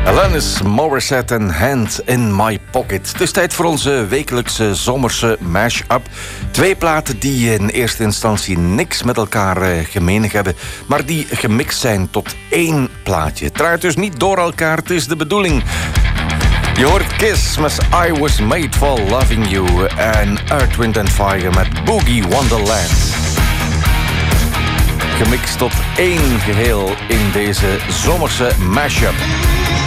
Alanis Morissette en Hand in My Pocket. Het is tijd voor onze wekelijkse zomerse mash-up. 2 platen die in eerste instantie niks met elkaar gemeen hebben, maar die gemixt zijn tot 1 plaatje. Het draait dus niet door elkaar, het is de bedoeling. Je hoort Kiss met I Was Made For Loving You en Earth, Wind & Fire met Boogie Wonderland. Gemixt tot 1 geheel in deze zomerse mash-up.